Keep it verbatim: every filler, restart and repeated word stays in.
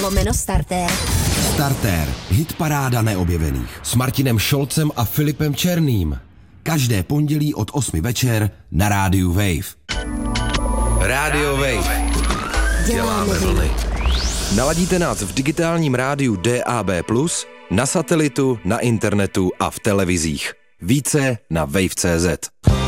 lomeno starter. Starter, hitparáda neobjevených. S Martinem Šolcem a Filipem Černým. Každé pondělí od osmi večer na rádiu Wave. Rádio Wave. Děláme vlny. Naladíte nás v digitálním rádiu D A B plus, na satelitu, na internetu a v televizích. Více na wave tečka cé zet.